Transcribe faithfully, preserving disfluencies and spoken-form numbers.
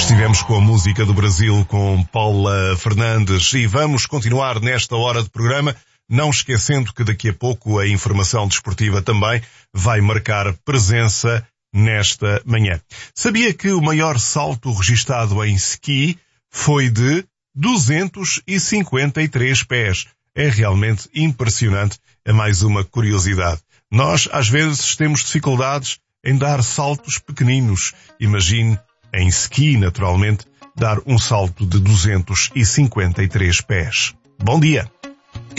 Estivemos com a música do Brasil com Paula Fernandes e vamos continuar nesta hora de programa, não esquecendo que daqui a pouco a informação desportiva também vai marcar presença nesta manhã. Sabia que o maior salto registado em ski foi de duzentos e cinquenta e três pés. É realmente impressionante, é mais uma curiosidade. Nós, às vezes, temos dificuldades em dar saltos pequeninos. Imagine, em ski, naturalmente, dar um salto de duzentos e cinquenta e três pés. Bom dia!